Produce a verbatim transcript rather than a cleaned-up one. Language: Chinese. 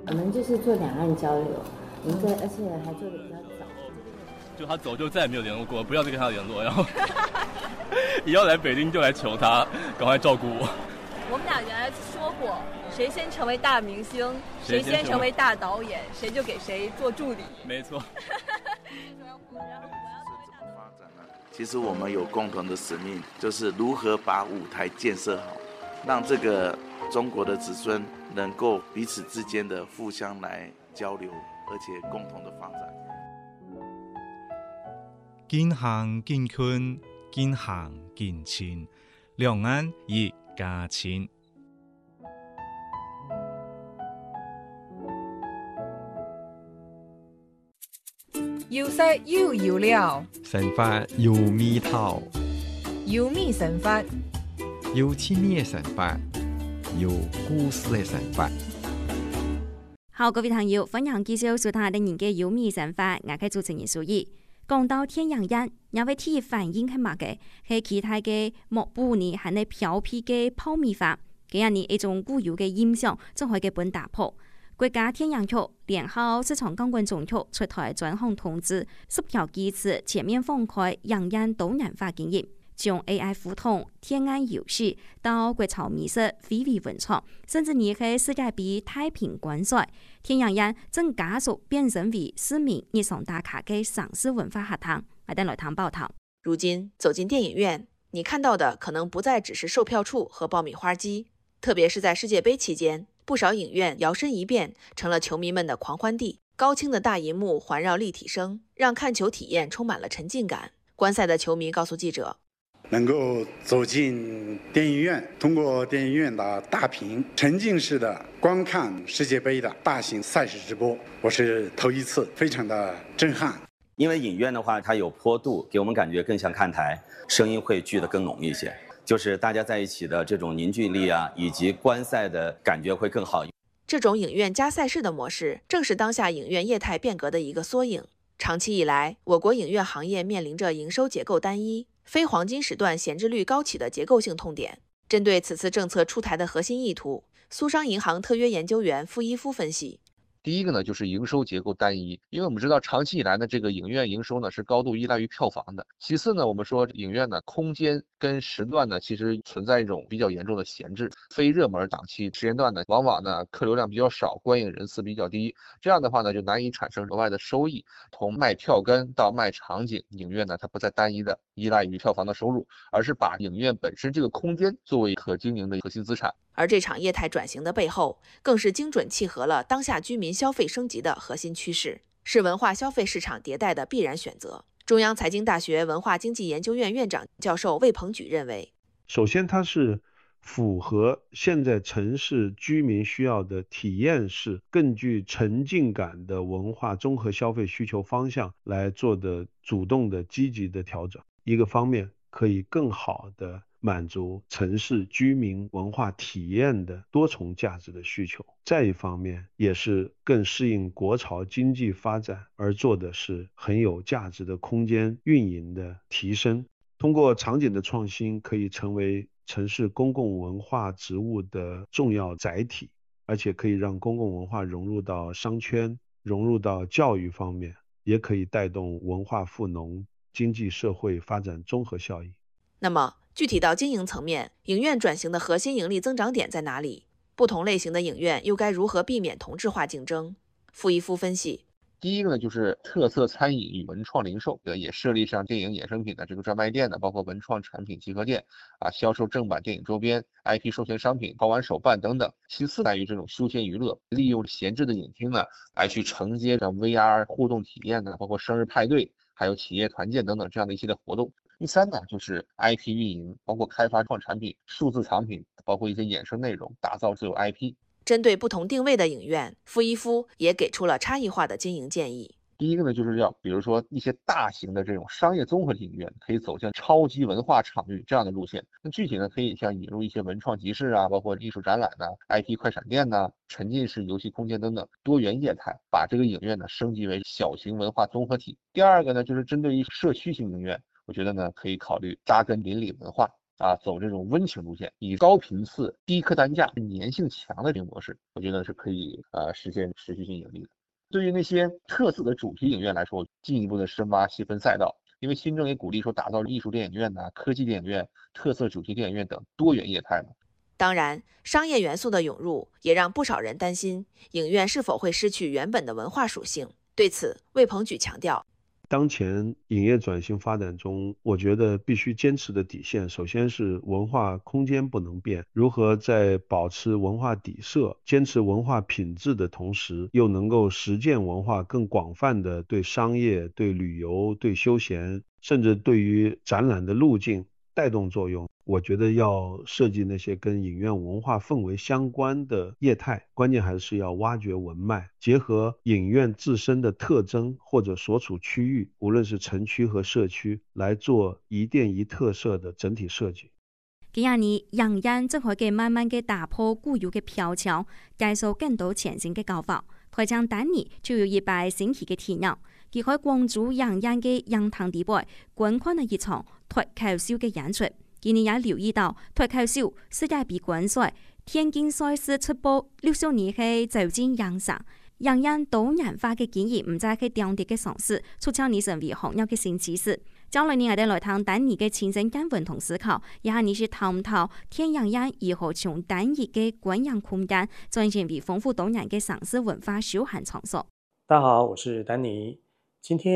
我们就是做两岸交流，我们这而且还做的比较早。 就他走就再也没有联络过，不要再跟他联络，然后以后来北京就来求他赶快照顾我。 我们俩原来说过，谁先成为大明星，谁先成为大导演，谁就给谁做助理。 没错。 其实我们有共同的使命，就是如何把舞台建设好，让这个中国的子孙能够彼此之间的互相来交流，而且共同的发展。 近乡近近，近乡近亲，两岸一家亲。 要識要要了， 神法要味頭， 要咩神法？ 要千咩神法，要故事嘅神法。 好，各位朋友，分享介紹說下的人嘅有味神法，我係主持人蘇怡。講到天陽人，因為天反應係乜嘅？係其他嘅莫布呢，係你漂皮嘅泡米法，給人呢一種固有嘅印象，就可以本打破。國家天然局聯合市場監管總局出台專項通知，十條機制全面放開洋人多元化經驗，從 A I 互通、天然遊戲到國潮美食、非遺文創，甚至你喺世界盃太平觀賽，天然人正加速變成為市民日常打卡嘅城市文化核心。我哋來談報道。 如今走進電影院，你看到的可能不再只是售票處和爆米花機，特別是在世界盃期間，不少影院搖身一變成了球迷們的狂歡地，高清的大銀幕環繞立體聲，讓看球體驗充滿了沉浸感。觀賽的球迷告訴記者， 能夠走進電影院，通過電影院的大屏沉浸式的觀看世界盃的大型賽事直播，我是頭一次，非常的震撼。 因為影院的話，它有坡度，給我們感覺更像看台，聲音會聚得更濃一些。就是大家在一起的這種凝聚力啊，以及觀賽的感覺會更好。 這種影院加賽事的模式，正是當下影院業態變革的一個縮影。長期以來，我國影院行業面臨着營收結構單一、非黃金時段閒置率高企的結構性痛點。針對此次政策出台的核心意圖，蘇商銀行特約研究員傅一夫分析。 第一個呢，就是營收結構單一，因為我們知道長期以來呢，這個影院營收呢是高度依賴於票房的。其次呢，我們說影院呢空間跟時段呢，其實存在一種比較嚴重的閒置，非熱門檔期時間段呢，往往呢客流量比較少，觀影人次比較低，這樣的話呢就難以產生額外的收益。從賣票根到賣場景，影院呢它不再單一的依賴於票房的收入，而是把影院本身這個空間作為可經營的核心資產。 而這場業態轉型的背後，更是精準契合了當下居民消費升級的核心趨勢，是文化消費市場迭代的必然選擇。中央財經大學文化經濟研究院院長教授魏鵬舉認為， 首先它是符合現在城市居民需要的體驗式、更具沉浸感的文化綜合消費需求方向來做的主動的積極的調整。一個方面可以更好的滿足城市居民文化體驗的多重價值的需求，再一方面也是更適應國潮經濟發展而做的是很有價值的空間運營的提升。通過場景的創新，可以成為城市公共文化職務的重要載體，而且可以讓公共文化融入到商圈，融入到教育方面，也可以帶動文化富農、經濟社會發展綜合效益。 那麼具體到經營層面，影院轉型的核心盈利增長點在哪裡？不同類型的影院又該如何避免同質化競爭？傅一夫分析， 第一個呢，就是特色餐飲與文創零售，也設立上電影衍生品的這個專賣店的，包括文創產品集合店啊，銷售正版電影周邊、I P 授權商品、包玩手辦等等。其次在於這種休閒娛樂，利用閒置的影廳呢，來去承接上 V R 互動體驗呢，包括生日派對，還有企業團建等等這樣的一系列活動。第三呢，就是 I P 運營，包括開發創產品、數字藏品，包括一些衍生內容，打造自有 I P。 針對不同定位的影院，傅一夫也給出了差異化的經營建議。 第一個呢，就是要比如說一些大型的這種商業綜合影院，可以走向超級文化場域這樣的路線。那具體呢，可以像引入一些文創集市啊，包括藝術展覽呐、I P 快閃店呐、沉浸式遊戲空間等等多元業態，把這個影院呢升級為小型文化綜合體。第二個呢，就是針對於社區型影院。我覺得呢，可以考慮扎根鄰里文化， 啊，走这种温情路线，以高频次、低客单价、粘性强的这个模式，我觉得是可以呃实现持续性盈利的。对于那些特色的主题影院来说，进一步的深挖细分赛道，因为新政也鼓励说打造艺术电影院呐、啊、科技电影院、特色主题电影院等多元业态嘛。 当然，商业元素的涌入也让不少人担心影院是否会失去原本的文化属性。对此，魏鹏举强调， 当前影业转型发展中，我觉得必须坚持的底线，首先是文化空间不能变，如何在保持文化底色、坚持文化品质的同时，又能够实践文化更广泛的对商业、对旅游、对休闲，甚至对于展览的路径带动作用。我觉得要设计那些跟影院文化氛围相关的业态，关键还是要挖掘文脉，结合影院自身的特征或者所处区域，无论是城区和社区，来做一店一特色的整体设计。 今日呢，影院正可以慢慢嘅打破固有嘅標籤，介紹更多全新嘅搞法。台長等年就有一擺新奇嘅體驗，佢可以關注影院嘅影壇地位，觀看嘅一場脫口秀嘅演出。今年也留意到脫口秀世界盃冠賽天津賽事出播六十年係走進影城，影院多元化嘅經驗唔再係當地嘅嘗試，促成你成為行業嘅新趨勢。將來呢，我哋來談等年嘅親身經驗同思考，以下你是探討天影院如何從單一嘅觀影空間轉型為豐富多元嘅城市文化休閒場所。 大家好，我是丹尼，今天